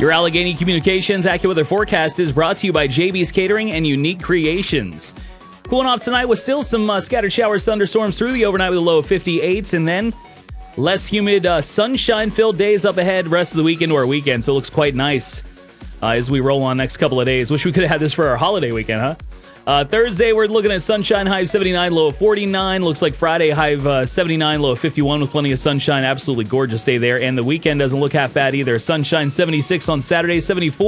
Your Allegheny Communications AccuWeather forecast is brought to you by JB's Catering and Unique Creations. Cooling off tonight with still some scattered showers, thunderstorms through the overnight with a low of 58s, and then less humid, sunshine-filled days up ahead rest of the weekend or weekend, so it looks quite nice as we roll on next couple of days. Wish we could have had this for our holiday weekend, huh? Thursday, we're looking at sunshine, high of 79, low of 49. Looks like Friday, high of 79, low of 51 with plenty of sunshine. Absolutely gorgeous day there. And the weekend doesn't look half bad either. Sunshine, 76 on Saturday, 74.